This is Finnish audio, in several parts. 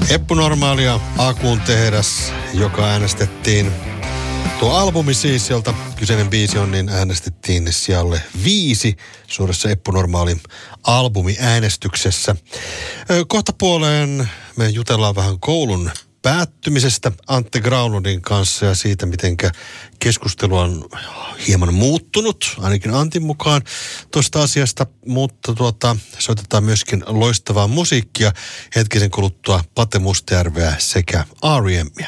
Eppu Normaali ja Akun tehdas, joka äänestettiin. Tuo albumi siis, jolta kyseinen biisi on, niin äänestettiin sijalle 5 suuressa Eppu Normaalin albumiäänestyksessä. Kohta puoleen me jutellaan vähän koulun päättymisestä Antti Granlundin kanssa ja siitä, miten keskustelu on hieman muuttunut, ainakin Antin mukaan tuosta asiasta, mutta soitetaan myöskin loistavaa musiikkia hetkisen kuluttua Pate Mustajärveä sekä R.E.M:iä.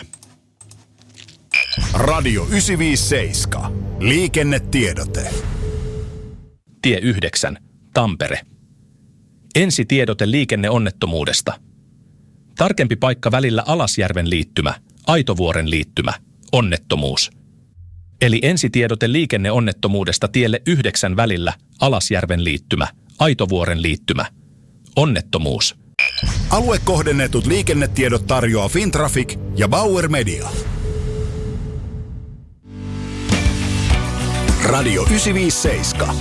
Radio 957. Liikennetiedote. Tie 9. Tampere. Ensitiedote liikenneonnettomuudesta. Tarkempi paikka välillä Alasjärven liittymä, Aitovuoren liittymä, onnettomuus. Eli ensitiedote liikenneonnettomuudesta tielle 9 välillä Alasjärven liittymä, Aitovuoren liittymä, onnettomuus. Aluekohdennetut liikennetiedot tarjoaa Fintraffic ja Bauer Media. Radio 957.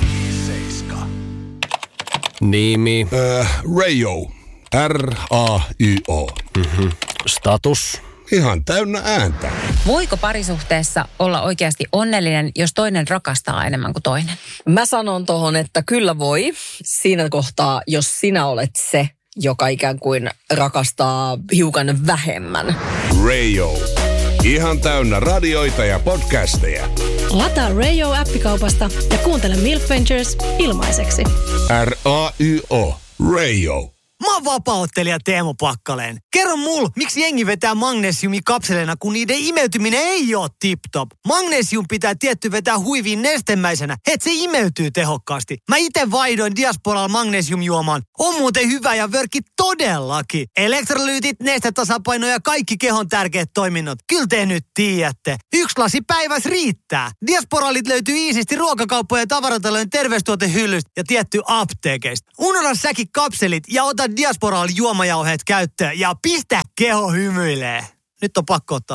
Nimi. Rayo. R-A-Y-O. Status. Ihan täynnä ääntä. Voiko parisuhteessa olla oikeasti onnellinen, jos toinen rakastaa enemmän kuin toinen? Mä sanon tohon, että kyllä voi. Siinä kohtaa, jos sinä olet se, joka ikään kuin rakastaa hiukan vähemmän. Rayo. Ihan täynnä radioita ja podcasteja. Lataa Rayo-appikaupasta ja kuuntele Milk Ventures ilmaiseksi. R-A-Y-O. Rayo. Mä oon vapaa-ottelija Teemu Pakkaleen. Kerro mulle, miksi jengi vetää magnesiumikapseleina, kun niiden imeytyminen ei oo tip-top. Magnesium pitää tietty vetää huiviin nestemäisenä, et se imeytyy tehokkaasti. Mä ite vaihdoin Diasporalla magnesiumjuomaan. On muuten hyvä ja vörkki todellakin. Elektrolyytit, nestetasapaino ja kaikki kehon tärkeät toiminnot. Kyllä te nyt tiedätte. 1 lasi päivässä riittää. Diasporalit löytyy iisisti ruokakauppojen ja tavaratalojen terveystuotehyllystä ja tietty apteekeista. Unohda säkin kapselit ja ota Diasporalla juomajauheet käyttöön ja pistä keho hymyilee. Nyt on pakko ottaa